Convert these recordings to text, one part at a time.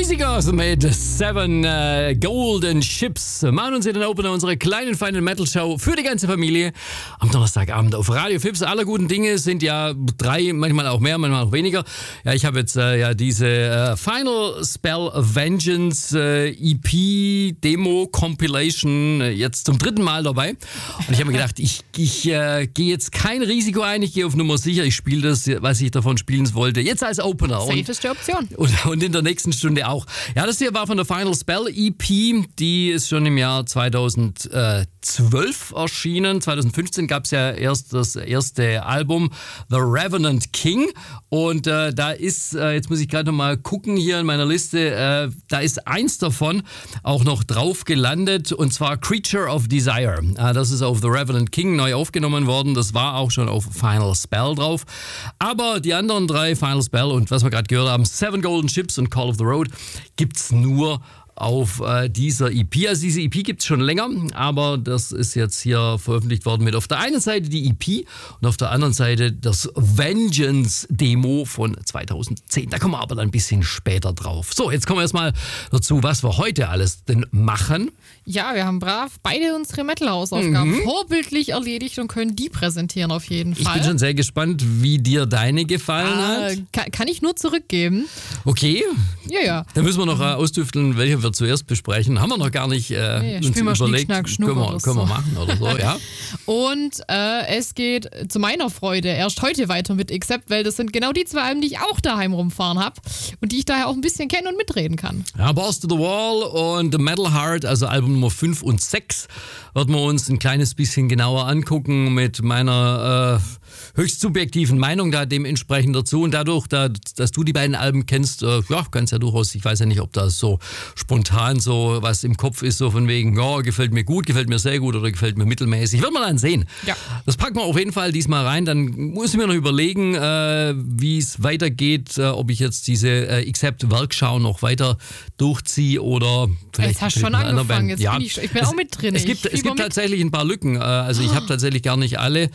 Easy Goes mit 7 Golden Ships. Machen uns hier den Opener unserer kleinen Final Metal Show für die ganze Familie am Donnerstagabend auf Radio Fips. Aller guten Dinge sind ja 3, manchmal auch mehr, manchmal auch weniger. Ja, ich habe jetzt diese Final Spell Vengeance EP Demo Compilation jetzt zum 3. Mal dabei. Und ich habe mir gedacht, ich gehe jetzt kein Risiko ein, ich gehe auf Nummer sicher. Ich spiele das, was ich davon spielen wollte, jetzt als Opener. Safeste Option. Und in der nächsten Stunde auch. Ja, das hier war von der Final Spell EP. Die ist schon im Jahr 2012 erschienen. 2015 gab es ja erst das erste Album, The Revenant King. Und da ist, jetzt muss ich gerade noch mal gucken hier in meiner Liste, da ist eins davon auch noch drauf gelandet, und zwar Creature of Desire. Das ist auf The Revenant King neu aufgenommen worden. Das war auch schon auf Final Spell drauf. Aber die anderen 3, Final Spell und was wir gerade gehört haben, 7 Golden Ships und Call of the Road, gibt's nur auf dieser EP. Also diese EP gibt es schon länger, aber das ist jetzt hier veröffentlicht worden mit auf der einen Seite die EP und auf der anderen Seite das Vengeance-Demo von 2010. Da kommen wir aber dann ein bisschen später drauf. So, jetzt kommen wir erstmal dazu, was wir heute alles denn machen. Ja, wir haben brav beide unsere Metal-Hausaufgaben vorbildlich erledigt und können die präsentieren auf jeden Fall. Ich bin schon sehr gespannt, wie dir deine gefallen hat. Kann ich nur zurückgeben. Okay. Ja. Dann müssen wir noch austüfteln, welche wir zuerst besprechen. Haben wir noch gar nicht uns überlegt. Können wir machen oder so, ja. Und es geht zu meiner Freude erst heute weiter mit Accept, weil das sind genau die 2 Alben, die ich auch daheim rumfahren habe und die ich daher auch ein bisschen kenne und mitreden kann. Ja, Balls to the Wall und The Metal Heart, also Album Nummer 5 und 6, werden wir uns ein kleines bisschen genauer angucken mit meiner höchst subjektiven Meinung da dementsprechend dazu. Und dadurch, dass du die beiden Alben kennst, kannst ja durchaus, ich weiß ja nicht, ob das so spontan so was im Kopf ist, so von wegen, ja, gefällt mir gut, gefällt mir sehr gut oder gefällt mir mittelmäßig. Wird man dann sehen. Ja. Das packen wir auf jeden Fall diesmal rein. Dann muss ich mir noch überlegen, wie es weitergeht, ob ich jetzt diese Accept-Werkschau noch weiter durchziehe oder vielleicht. Jetzt hast du schon angefangen, jetzt bin ich bin auch mit drin. Es gibt tatsächlich ein paar Lücken. Also ich habe tatsächlich gar nicht alle.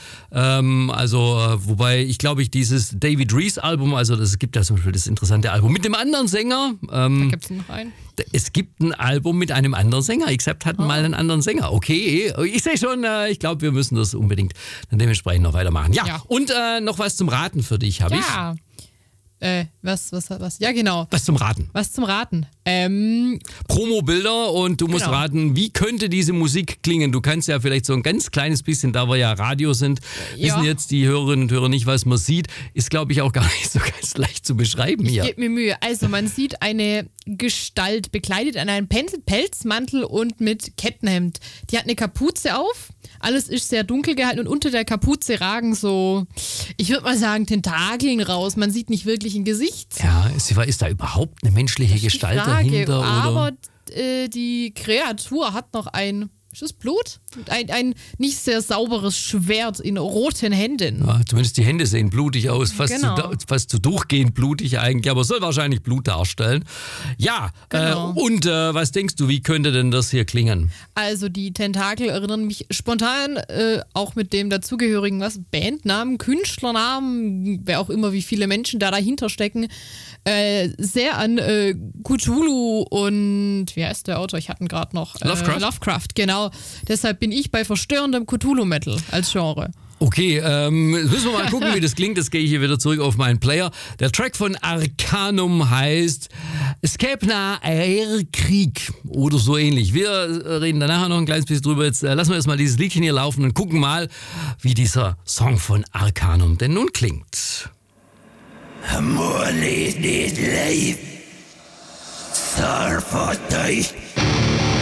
Wobei ich glaube, dieses David Rees Album, also es gibt ja zum Beispiel das interessante Album mit dem anderen Sänger. Da gibt es noch einen. Es gibt ein Album mit einem anderen Sänger. Accept hat mal einen anderen Sänger. Okay, ich sehe schon, ich glaube, wir müssen das unbedingt dann dementsprechend noch weitermachen. Ja. Und noch was zum Raten für dich habe ich. Ja. Was? Ja, genau. Was zum Raten. Promo-Bilder und du musst raten, wie könnte diese Musik klingen. Du kannst ja vielleicht so ein ganz kleines bisschen, da wir ja Radio sind, wissen jetzt die Hörerinnen und Hörer nicht, was man sieht. Ist, glaube ich, auch gar nicht so ganz leicht zu beschreiben hier. Ich gebe mir Mühe. Also man sieht eine Gestalt bekleidet an einem Pelzmantel und mit Kettenhemd. Die hat eine Kapuze auf. Alles ist sehr dunkel gehalten und unter der Kapuze ragen so, ich würde mal sagen, Tentakeln raus. Man sieht nicht wirklich ein Gesicht. Ja, ist da überhaupt eine menschliche Gestalt dahinter? Aber die Kreatur hat noch ist das Blut? Ein nicht sehr sauberes Schwert in roten Händen. Ja, zumindest die Hände sehen blutig aus, fast zu durchgehend blutig eigentlich, aber soll wahrscheinlich Blut darstellen. Ja, und was denkst du, wie könnte denn das hier klingen? Also die Tentakel erinnern mich spontan, auch mit dem dazugehörigen Bandnamen, Künstlernamen, wer auch immer, wie viele Menschen da dahinter stecken, sehr an Cthulhu und wie heißt der Autor? Ich hatte ihn gerade noch. Lovecraft, genau. Deshalb bin ich bei verstörendem Cthulhu-Metal als Genre. Okay, müssen wir mal gucken, wie das klingt. Jetzt gehe ich hier wieder zurück auf meinen Player. Der Track von Arcanum heißt Skepna Krieg oder so ähnlich. Wir reden danach noch ein kleines bisschen drüber. Jetzt lassen wir erstmal dieses Liedchen hier laufen und gucken mal, wie dieser Song von Arcanum denn nun klingt. Amor nicht leid, Zarfatheit